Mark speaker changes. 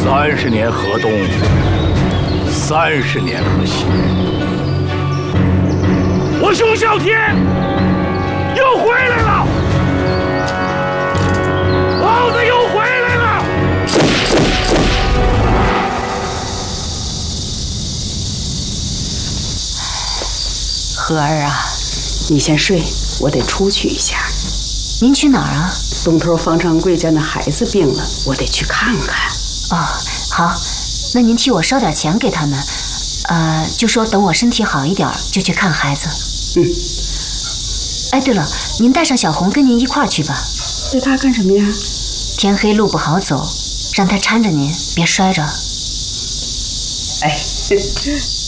Speaker 1: 30年河东，30年河西。我兄小天又回来了，老子又回来了。
Speaker 2: 和儿啊，你先睡，我得出去一下。
Speaker 3: 您去哪儿啊？
Speaker 2: 东头方掌柜家那孩子病了，我得去看看。
Speaker 3: 哦，好，那您替我烧点钱给他们，就说等我身体好一点就去看孩子。哎，对了，您带上小红跟您一块儿去吧。
Speaker 2: 带她干什么呀？
Speaker 3: 天黑路不好走，让她搀着您，别摔着。
Speaker 2: 哎。